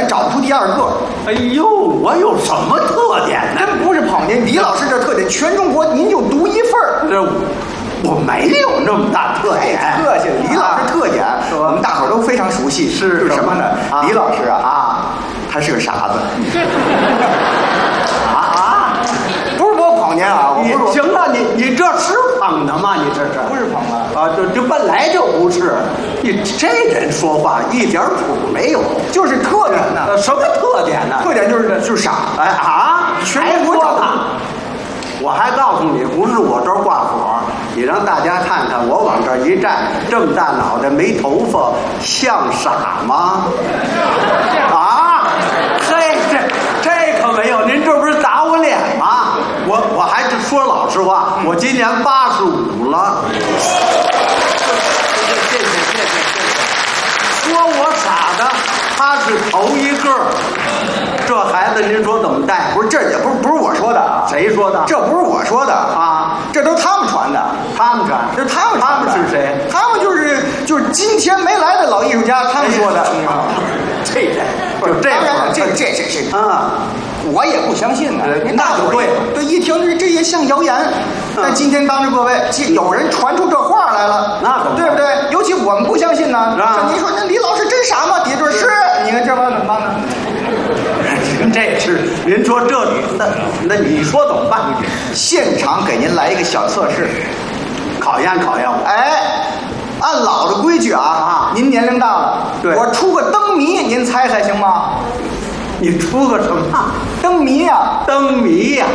找不出第二个。 哎呦，我有什么特点呢？ 真不是捧您，李老师这特点，全中国您就独一份儿。 这我没有那么大特点。 客气了，李老师特点，我们大伙儿都非常熟悉。 是什么呢？李老师他是个傻子。不是我捧您啊，我不是。 行了，你这是捧他吗？你这是不是捧啊？ 这本来就不是。你这人说话一点谱没有， 就是特点呢。 什么特点呢？ 特点就是傻。全国找他。 我还告诉你，不是我这儿挂火，你让大家看看，我往这儿一站，这么大脑袋没头发，像傻吗？这可没有，您这不是打我脸吗？我还是说老实话，我今年85了。谢谢。说我傻的，他是头一个。这孩子您说怎么带？ 不是，这也不是我说的啊。 谁说的？ 这不是我说的啊，这都是他们传的。 他们传， 这是他们传的。 他们是谁？ 他们就是今天没来的老艺术家，他们说的。 这我也不相信呢。 那就对了， 对，一听这也像谣言。但今天当着各位，有人传出这话来了， 那怎么对不对？尤其我们不相信呢。您说那李老师真傻吗？底下就是，你看这玩意怎么办呢？ 这是您说那你说怎么办？ 现场给您来一个小测试， 考验我。 按老的规矩您年龄大了， 对， 我出个灯谜，您猜行吗？ 你出个什么？ 灯谜呀， 灯谜呀。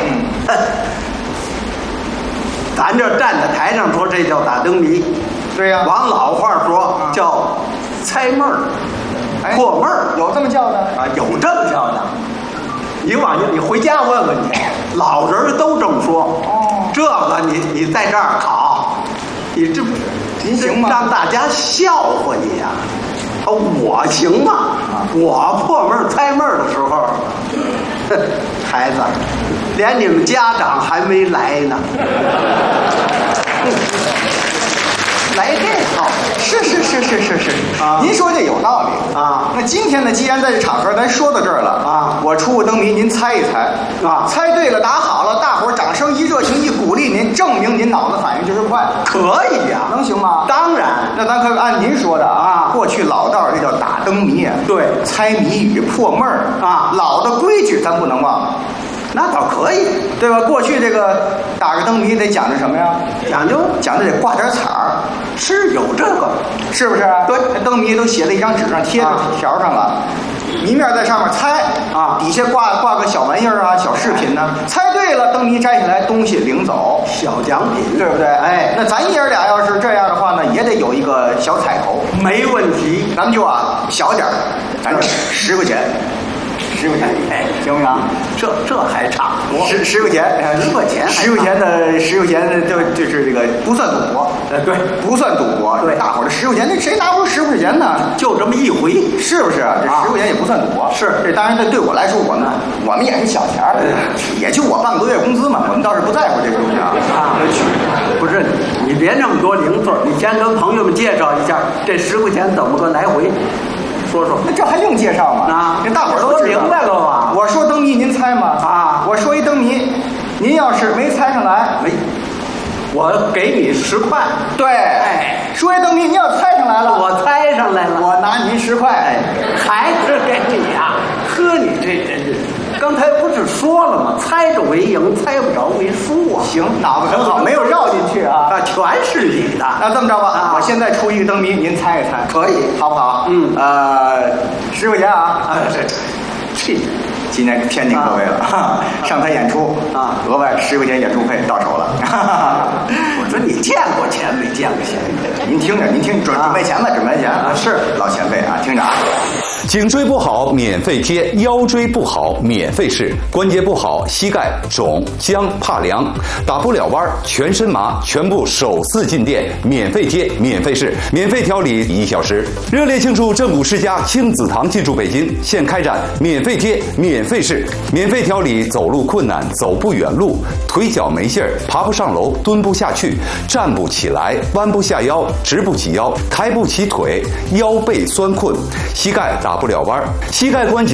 咱这站在台上说，这叫打灯谜。 对呀， 往老话说叫猜闷儿。破闷儿， 有这么叫的有这么叫的。你回家问问去，老人都这么说。这个你在这儿考，你这您行吗？ 让大家笑话你呀！我行吗？我破闷猜闷的时候，孩子，连你们家长还没来呢。来这套是您说这有道理那今天呢，既然在这场合咱说到这儿了我出个灯谜，您猜一猜猜对了，答好了，大伙儿掌声一热情一鼓励您，证明您脑子反应就是快， 可以呀， 能行吗？ 当然， 那咱可按您说的过去老道这叫打灯谜， 对， 猜谜语破闷儿老的规矩咱不能忘。 那倒可以， 对吧？过去这个打个灯谜得讲究什么呀？讲究得挂点彩儿， 是有这个， 是不是？对，灯谜都写在一张纸上，贴在条上了，谜面在上面猜底下挂个小玩意儿小饰品呢。猜对了，灯谜摘下来，东西领走， 小奖品， 对不对？那咱爷儿俩要是这样的话呢，也得有一个小彩头， 没问题。 咱们就小点儿，咱10块钱。10块钱，行不行？ 这还差不多。 10块钱 ，10块钱 ，10块钱的就是这个不算赌博， 对， 不算赌博。 对， 大伙儿这10块钱，那谁拿不出10块钱呢？ 就这么一回， 是不是？这10块钱也不算赌博。 是， 这当然对我来说，我们也是小钱儿，也就我半个多月工资嘛，我们倒是不在乎这个东西不是，你别那么多零碎，你先跟朋友们介绍一下这10块钱怎么个来回。说， 那这还用介绍吗？这大伙儿都明白了吧？ 我说灯谜，您猜吗？我说一灯谜，您要是没猜上来， 我给你10块。 对，说一灯谜，您要猜上来了， 我猜上来了， 我拿您10块， 还是给你呀？呵，你这真是。刚才不是说了吗？猜着为赢，猜不着为输行，脑子很好，没有绕进去全是你的。 那这么着吧，我现在出一个灯谜，您猜一猜， 可以， 好不好？10块钱这今天天津各位了，上台演出额外10块钱演出费到手了。 我说你见过钱没见过钱？ 您听着，准备钱了，准备钱是老前辈听着颈椎不好免费贴，腰椎不好免费试，关节不好膝盖肿僵怕凉，打不了弯全身麻，全部首次进店免费贴免费试，免费调理1小时。热烈庆祝正骨世家亲子堂进驻北京，现开展免费贴免费试，免费调理走路困难走不远路，腿脚没劲儿爬不上楼蹲不下去站不起来弯不下腰直不起腰抬不起腿腰背酸困膝盖打不了弯膝盖关节